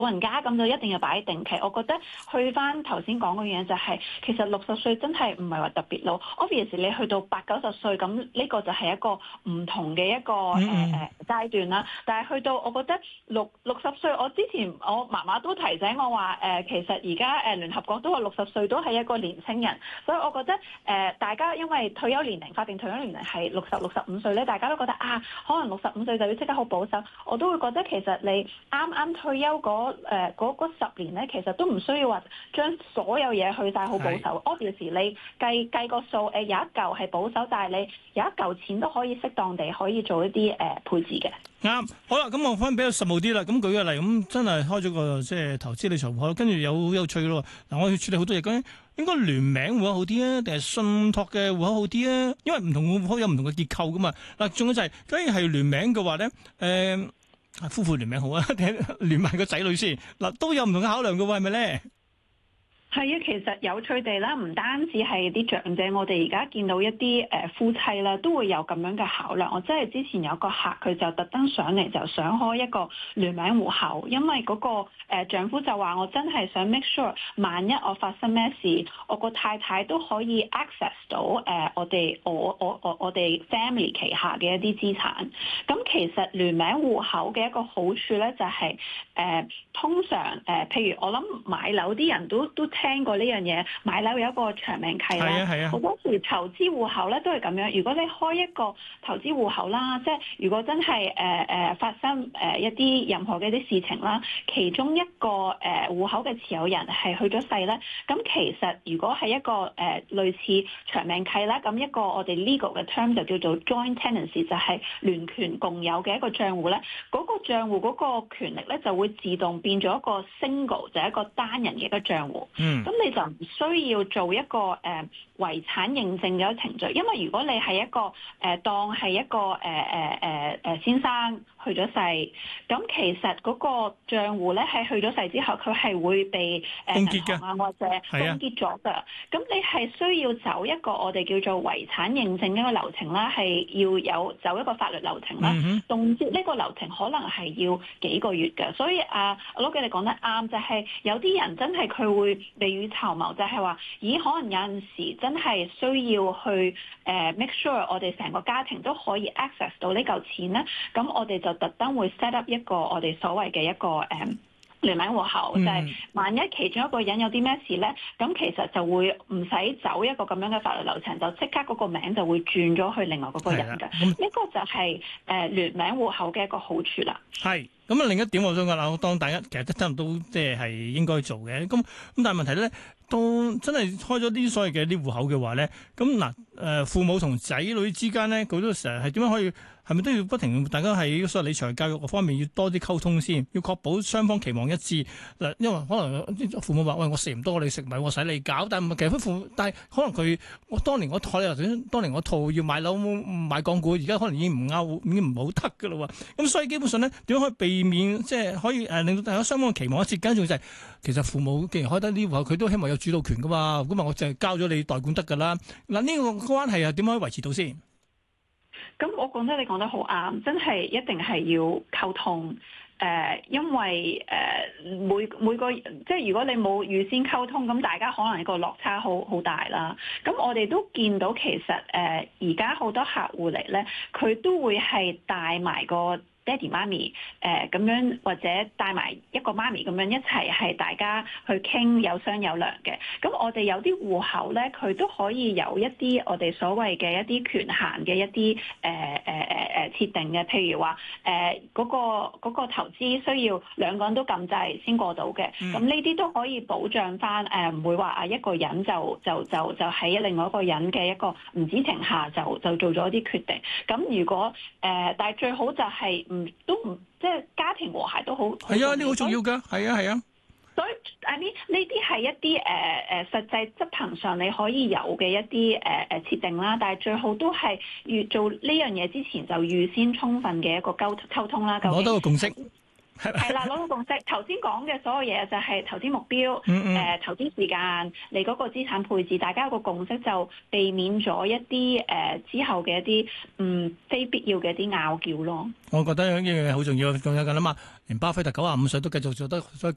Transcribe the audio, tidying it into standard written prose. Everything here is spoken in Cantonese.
老人家咁就一定要擺定期。我覺得去翻頭先講嗰樣嘢就係、其實60歲真係唔係話特別老。Obviously 你去到80-90歲咁呢個就係一個唔同嘅一個階段啦。但係去到我覺得60歲，我之前我媽媽都提醒我話其實而家聯合國都話60歲都係一個年輕人，所以我覺得大家因為退休年齡法定退休年齡係65歲咧，大家都覺得可能65歲就要即刻好保守。我都會覺得其實你啱啱退休嗰10年咧，其實都唔需要話將所有嘢去晒好保守。Obviously 你計個數有一嚿係保守，但係你有一嚿錢都可以適當地可以做一啲配置嘅。 啱，好啦，咁我翻比較實務啲啦。咁舉個例，咁真係開咗個即係投資理財戶口，跟住有趣咯。嗱，我要處理好多嘢，究竟應該聯名戶口好啲啊，定係信託嘅戶口好啲啊？因為唔同戶口有唔同嘅結構噶嘛。嗱，仲有就係，假如係聯名嘅話咧，夫婦聯名好啊，定係聯埋個仔女先？嗱，都有唔同嘅考量嘅喎，係咪咧？ 係啊，其實有趣地啦，唔單止係啲長者，我哋而家見到一啲夫妻啦，都會有咁樣嘅考量。我真係之前有個客，佢就特登上嚟就想開一個聯名戶口，因為嗰個丈夫就話我真係想 make sure，萬一我發生咩事，我個太太都可以 access 到我哋 family 旗下嘅一啲資產。咁其實聯名戶口嘅一個好處咧，就係通常譬如我諗買樓啲人都聽過呢樣嘢，買樓有一個長命契啦。好多時投資戶口咧都係咁樣。如果你開一個投資戶口啦，即係如果真係發生一啲任何嘅一啲事情啦，其中一個戶口嘅持有人係去咗世咧，咁其實如果係一個類似長命契啦，咁一個我哋 legal 嘅 term 就叫做 joint tenancy， 就係聯權共有嘅一個帳戶咧，嗰個帳戶嗰個權力咧就會自動變咗一個 single， 就係一個單人嘅一個帳戶。咁你就唔需要做一個遺產認證嘅程序，因為如果你係一個當係一個先生去咗世，咁其實嗰個帳戶咧係去咗世之後，佢係會被凍結銀行或者凍結咗㗎。咁你係需要走一個我哋叫做遺產認證一個流程啦，係要走一個法律流程啦。凍結呢個流程可能係要幾個月㗎，所以我覺得你講得啱，就係有啲人真係佢會未雨綢繆，就係話，咦，可能有陣時真係需要去make sure 我哋成個家庭都可以 access 到呢嚿錢咧，咁我哋就特登會 set up 一個我哋所謂嘅一個聯名戶口，就係萬一其中一個人有啲咩事咧，咁其實就會唔使走一個咁樣嘅法律流程，就即刻嗰個名就會轉咗去另外嗰個人嘅。呢個就係聯名戶口嘅一個好處啦。 係。咁啊，另一點我想講啦，當大家其實都差唔多，即係應該做嘅。咁但係問題咧，當真係開咗啲所謂嘅啲戶口嘅話咧，咁嗱父母同仔女之間咧，佢都成日係點樣可以？係咪都要不停？大家喺所謂理財教育方面要多啲溝通先，要確保雙方期望一致。嗱，因為可能父母話：喂，我食唔多，你食咪我使你搞。但係其實但係可能佢當年我套要買樓買港股，而家可能已經唔啱，已經唔好得㗎啦喎。咁所以基本上咧，點樣可以避免即係可以令到大家雙方嘅期望一致？跟住就係其實父母既然開得呢戶口，佢都希望有主導權㗎嘛。咁啊，我就係交咗你代管得㗎啦。嗱，呢個關係係點可以維持到先？ 咁我覺得你講得好啱，真係一定係要溝通。因為每個即係如果你冇預先溝通，咁大家可能個落差好大啦。咁我哋都見到其實而家好多客戶嚟咧，佢都會係帶埋個爹哋媽咪咁樣，或者帶埋一個媽咪咁樣一齊，係大家去傾有商有量嘅。咁我哋有啲戶口咧，佢都可以有一啲我哋所謂嘅一啲權限嘅一啲設定嘅，譬如話嗰個投資需要兩個人都撳掣先過到嘅。咁呢啲都可以保障翻唔會話一個人就喺另外一個人嘅一個唔知情下就做咗一啲決定。咁如果但係最好就係即係家庭和諧都好。係啊，呢個好重要㗎。係啊。 所以呢啲係一啲實際執行上你可以有嘅一啲設定啦，但係最好都係做呢樣嘢之前就預先充分嘅一個溝通啦。 攞到個共識。 係啦，攞到共識。頭先講嘅所有嘢就係投資目標、投資時間、你嗰個資產配置，大家有個共識就避免咗一啲之後嘅一啲非必要嘅一啲拗撬咯。 我覺得呢樣嘢好重要，仲有㗎啦嘛。連巴菲特95歲都繼續做得，所以